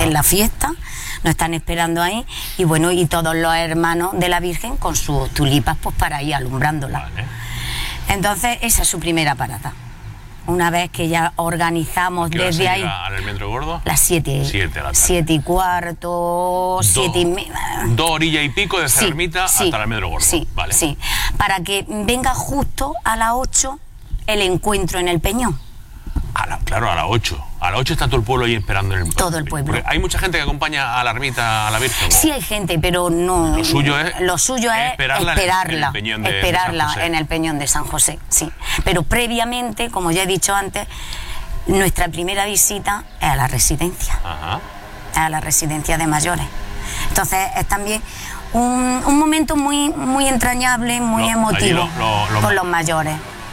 en la fiesta, nos están esperando ahí, y bueno, y todos los hermanos de la Virgen con sus tulipas pues para ir alumbrándola. Vale. Entonces esa es su primera parada. Una vez que ya organizamos desde ahí... ¿Al Almendro Gordo? Las 7. 7 de la tarde. 7:15, 7:30. 2 horas y pico desde la ermita hasta el Almendro Gordo. Sí, vale. sí. Para que venga justo a las 8 el encuentro en el Peñón. Claro, a las 8. A las 8 está todo el pueblo ahí esperando en el pueblo. Todo el pueblo. Porque hay mucha gente que acompaña a la ermita, a la Virgen. Sí hay gente, pero no... Lo suyo es esperarla en el Peñón de San José, sí. Pero previamente, como ya he dicho antes, nuestra primera visita es a la residencia. Ajá. Es a la residencia de mayores. Entonces es también un momento muy entrañable, muy emotivo con los mayores.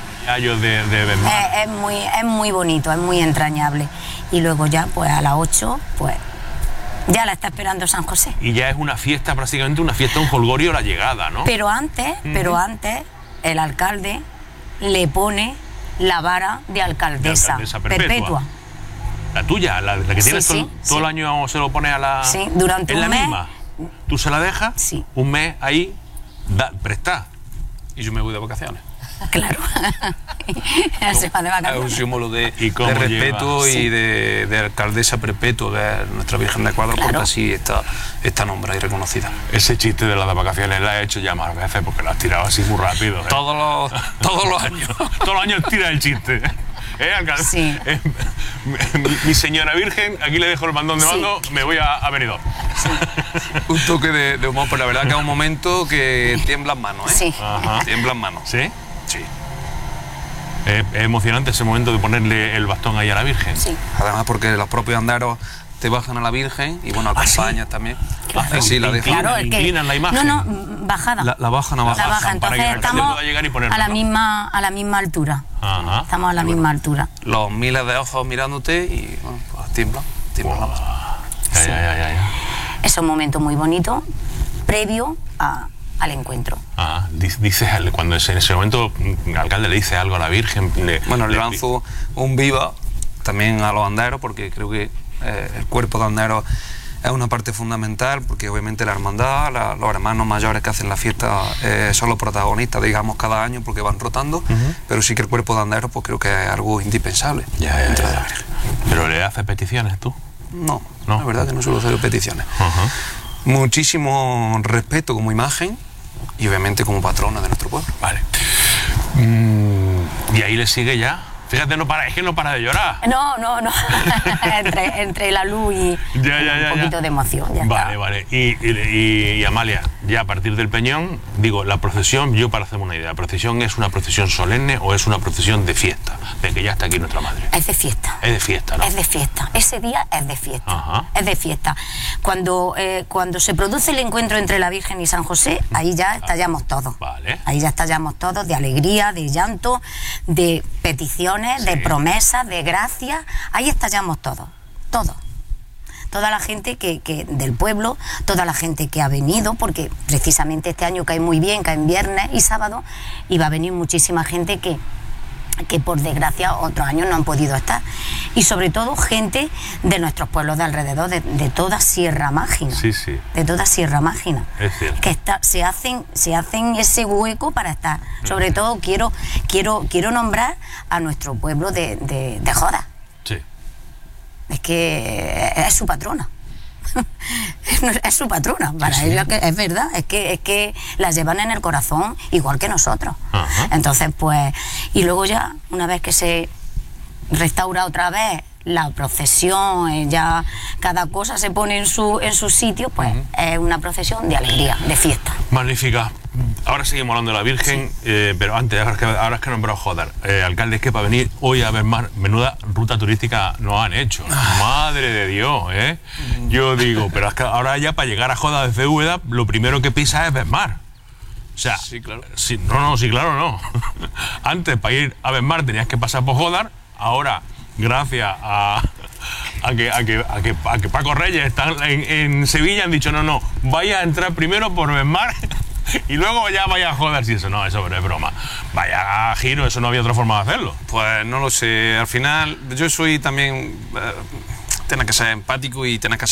Es muy bonito, es muy entrañable. Y luego ya, pues a las 8, pues ya la está esperando San José. Y ya es una fiesta, prácticamente un jolgorio la llegada, ¿no? Pero antes, el alcalde le pone la vara de alcaldesa perpetua. La tuya, la que tienes todo el año, se lo pone a la... Sí, durante un mes. Misma. Tú se la dejas, un mes ahí, presta. Y yo me voy de vacaciones. Claro. Se va de vacaciones. Es un símbolo de respeto y de alcaldesa perpetua, que es nuestra Virgen de Cuadros, porque así está nombrada y reconocida. Ese chiste de las vacaciones la he hecho ya más veces porque lo has tirado así muy rápido. Todos los años. Todos los años tira el chiste. Alcalde? Sí. Mi señora Virgen, aquí le dejo el bandón de mando, me voy a Benidorm. Sí. Un toque de humor, pero la verdad que es un momento que tiemblan manos, ¿eh? Sí. Tiemblan manos. ¿Sí? Sí. Es emocionante ese momento de ponerle el bastón ahí a la Virgen. Sí. Además porque los propios anderos te bajan a la Virgen y bueno, acompañas también. Claro. Sí, la dejan. Claro, inclinan la imagen. No, bajada. La bajan a bajar. La baja, entonces estamos a la misma altura. Ajá. Estamos a la misma altura. Los miles de ojos mirándote y bueno, pues tiemblan. Ya. Es un momento muy bonito, previo al encuentro. Dices, cuando en ese momento el alcalde le dice algo a la Virgen. Le lanzo un viva también a los anderos, porque creo que el cuerpo de anderos es una parte fundamental, porque obviamente la hermandad, los hermanos mayores que hacen la fiesta son los protagonistas, digamos, cada año, porque van rotando, pero sí que el cuerpo de anderos pues creo que es algo indispensable. Ya. ¿Pero le haces peticiones tú? No, la verdad que no suelo hacer peticiones. Muchísimo respeto como imagen y obviamente como patrona de nuestro pueblo. Vale. Y ahí le sigue ya. Fíjate, es que no para de llorar. No. entre la luz y un poquito de emoción. Vale. Y Amalia, ya a partir del Peñón, digo, la procesión, yo para hacerme una idea, ¿la procesión es una procesión solemne o es una procesión de fiesta? De que ya está aquí nuestra madre. Es de fiesta. Es de fiesta, ¿no? Es de fiesta. Ese día es de fiesta. Ajá. Es de fiesta. Cuando se produce el encuentro entre la Virgen y San José, ahí ya estallamos todos. Vale. Ahí ya estallamos todos de alegría, de llanto, de peticiones, de promesas, de gracias. Ahí estallamos todos. Toda la gente que del pueblo, toda la gente que ha venido, porque precisamente este año cae muy bien, cae en viernes y sábado, y va a venir muchísima gente que por desgracia otros años no han podido estar, y sobre todo gente de nuestros pueblos de alrededor, de toda Sierra Mágina. Sí. De toda Sierra Mágina. Es cierto. Que se hacen ese hueco para estar. Sobre todo quiero nombrar a nuestro pueblo de Joda. Sí. Es que es su patrona. Es su patrona para ella, que es verdad, es que la llevan en el corazón igual que nosotros. Entonces pues, y luego ya una vez que se restaura otra vez la procesión, ya cada cosa se pone en su sitio, pues es una procesión de alegría, de fiesta. Magnífica. Ahora seguimos hablando de la Virgen, pero antes, ahora es que he nombrado Jodar. Alcalde, es que para venir hoy a ver más, menuda ruta turística nos han hecho. Madre de Dios, ¿eh? Yo digo, pero es que ahora ya para llegar a Joda desde Úbeda, lo primero que pisas es Besmar. O sea, sí, claro. No. Antes, para ir a Besmar tenías que pasar por Jodar, ahora, gracias a que Paco Reyes está en Sevilla, han dicho, no, vaya a entrar primero por Besmar y luego ya vaya a Joder. Si eso no es broma. Vaya a giro, eso no había otra forma de hacerlo. Pues no lo sé, al final yo soy también... tienes que ser empático y tienes que